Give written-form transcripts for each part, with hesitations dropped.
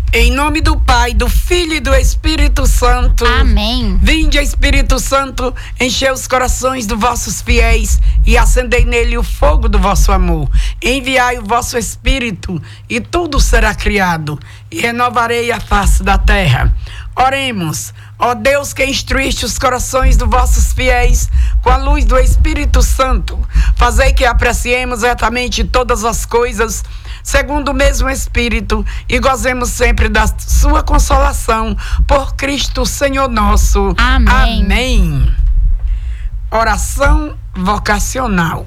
Em nome do Pai, do Filho e do Espírito Santo. Amém. Vinde, Espírito Santo, enchei os corações dos vossos fiéis e acendei nele o fogo do vosso amor. Enviai o vosso Espírito e tudo será criado e renovarei a face da terra. Oremos. Ó Deus, que instruíste os corações dos vossos fiéis com a luz do Espírito Santo, fazei que apreciemos retamente todas as coisas segundo o mesmo Espírito e gozemos sempre da sua consolação por Cristo Senhor nosso. Amém. Amém. Oração vocacional.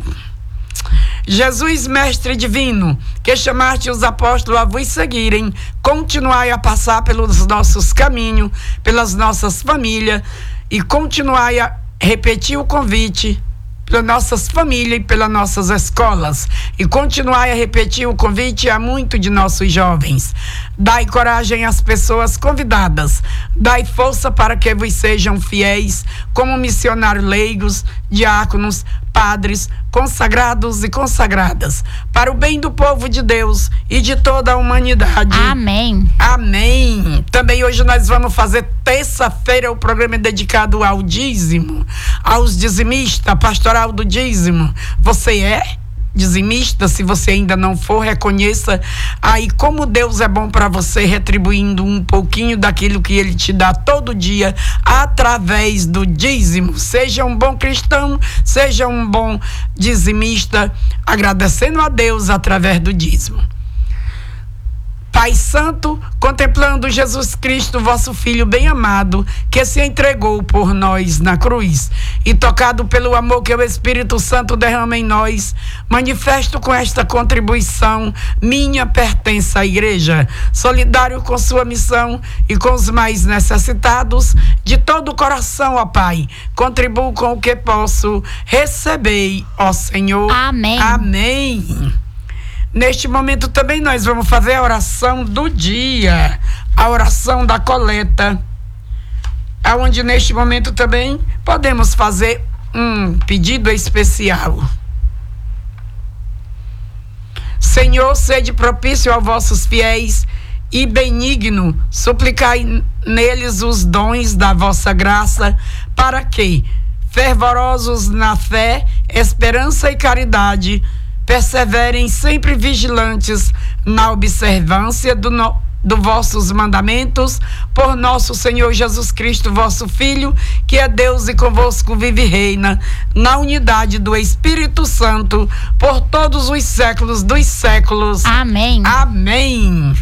Jesus, Mestre Divino, que chamaste os apóstolos a vos seguirem, continuai a passar pelos nossos caminhos, pelas nossas famílias e continuai a repetir o convite pelas nossas famílias e pelas nossas escolas e continuai a repetir o convite a muitos de nossos jovens. Dai coragem às pessoas convidadas, dai força para que vos sejam fiéis como missionários leigos, diáconos, padres, consagrados e consagradas, para o bem do povo de Deus e de toda a humanidade. Amém. Amém. Também hoje nós vamos fazer terça-feira o programa dedicado ao dízimo, aos dizimistas, pastoral do dízimo. Você é dizimista? Se você ainda não for, reconheça aí como Deus é bom para você, retribuindo um pouquinho daquilo que Ele te dá todo dia através do dízimo. Seja um bom cristão, seja um bom dizimista, agradecendo a Deus através do dízimo. Pai Santo, contemplando Jesus Cristo, vosso Filho bem-amado, que se entregou por nós na cruz, e tocado pelo amor que o Espírito Santo derrama em nós, manifesto com esta contribuição minha pertença à Igreja, solidário com sua missão e com os mais necessitados, de todo o coração, ó Pai, contribuo com o que posso, recebei, ó Senhor. Amém. Amém. Neste momento também nós vamos fazer a oração do dia, a oração da coleta, onde neste momento também podemos fazer um pedido especial. Senhor, sede propício aos vossos fiéis e benigno, suplicai neles os dons da vossa graça, para que, fervorosos na fé, esperança e caridade, perseverem sempre vigilantes na observância dos vossos mandamentos, por nosso Senhor Jesus Cristo, vosso Filho, que é Deus e convosco vive e reina, na unidade do Espírito Santo, por todos os séculos dos séculos. Amém. Amém.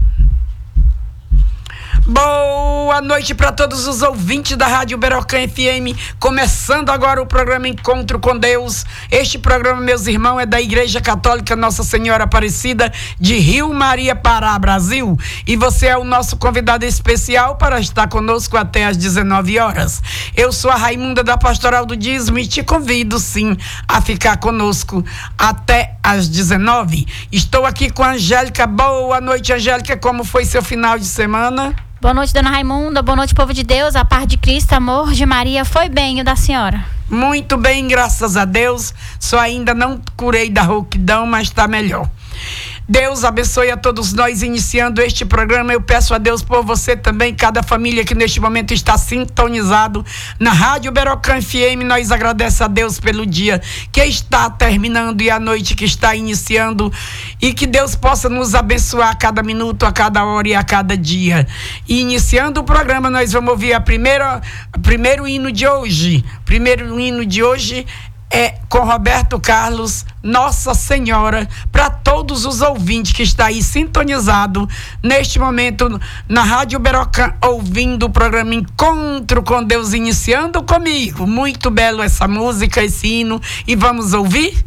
Boa noite para todos os ouvintes da Rádio Berocã FM, começando agora o programa Encontro com Deus. Este programa, meus irmãos, é da Igreja Católica Nossa Senhora Aparecida de Rio Maria, Pará, Brasil, e você é o nosso convidado especial para estar conosco até às 19 horas. Eu sou a Raimunda da Pastoral do Dízimo e te convido sim a ficar conosco até às 19. Estou aqui com a Angélica. Boa noite, Angélica, como foi seu final de semana? Boa noite, dona Raimunda. Boa noite, povo de Deus. A paz de Cristo, amor de Maria. Foi bem, e o da senhora? Muito bem, graças a Deus. Só ainda não curei da rouquidão, mas está melhor. Deus abençoe a todos nós iniciando este programa. Eu peço a Deus por você também, cada família que neste momento está sintonizado na Rádio Berocã FM. Nós agradecemos a Deus pelo dia que está terminando e a noite que está iniciando, e que Deus possa nos abençoar a cada minuto, a cada hora e a cada dia. E iniciando o programa, nós vamos ouvir primeiro hino de hoje. Primeiro hino de hoje é com Roberto Carlos, Nossa Senhora, para todos os ouvintes que estão aí sintonizados neste momento na Rádio Berocã, ouvindo o programa Encontro com Deus, iniciando comigo. Muito belo essa música, esse hino, e vamos ouvir?